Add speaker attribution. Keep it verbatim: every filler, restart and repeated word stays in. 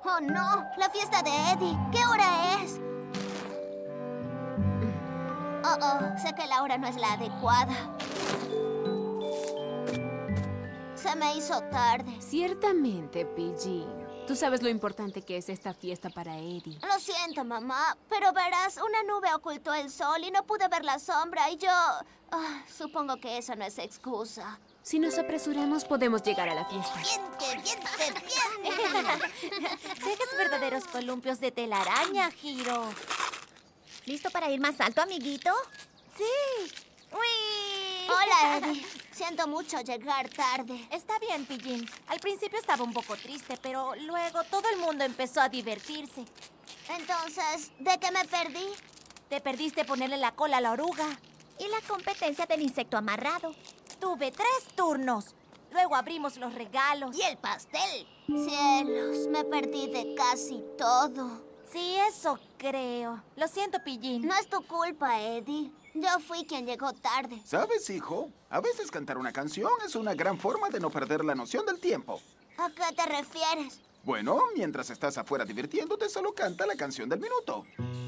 Speaker 1: Oh, no. La fiesta de Eddie. ¿Qué hora es? Oh, oh. Sé que la hora no es la adecuada. Se me hizo tarde.
Speaker 2: Ciertamente, Pidgin. Tú sabes lo importante que es esta fiesta para Eddie.
Speaker 1: Lo siento, mamá, pero verás, una nube ocultó el sol y no pude ver la sombra y yo... ah, supongo que eso no es excusa.
Speaker 2: Si nos apresuramos, podemos llegar a la fiesta.
Speaker 3: ¡Bien, bien, bien! Dejes verdaderos columpios de telaraña, Hiro. ¿Listo para ir más alto, amiguito? ¡Sí! ¡Uy!
Speaker 1: Hola, Eddie. Siento mucho llegar tarde.
Speaker 3: Está bien, Pidgin. Al principio estaba un poco triste, pero luego todo el mundo empezó a divertirse.
Speaker 1: Entonces, ¿de qué me perdí?
Speaker 3: Te perdiste ponerle la cola a la oruga. Y la competencia del insecto amarrado. Tuve tres turnos. Luego abrimos los regalos.
Speaker 1: Y el pastel. Cielos, me perdí de casi todo.
Speaker 3: Sí, eso creo. Lo siento, Pidgin.
Speaker 1: No es tu culpa, Eddie. Yo fui quien llegó tarde.
Speaker 4: ¿Sabes, hijo? A veces cantar una canción es una gran forma de no perder la noción del tiempo.
Speaker 1: ¿A qué te refieres?
Speaker 4: Bueno, mientras estás afuera divirtiéndote, solo canta la canción del minuto.